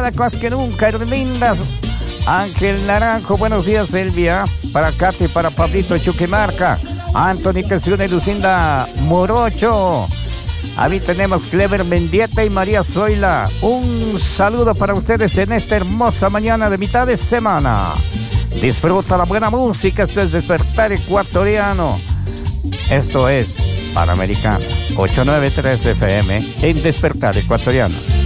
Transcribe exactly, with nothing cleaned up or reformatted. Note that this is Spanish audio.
mañana más que nunca, lindas. Ángel Naranjo, buenos días, Elvia. Para Katy, para Pablito Chuquimarca, Anthony Casione, Lucinda Morocho. Ahí tenemos Clever Mendieta y María Zoila. Un saludo para ustedes en esta hermosa mañana de mitad de semana. Disfruta la buena música. Esto es Despertar Ecuatoriano. Esto es Panamericana ochocientos noventa y tres F M en Despertar Ecuatoriano.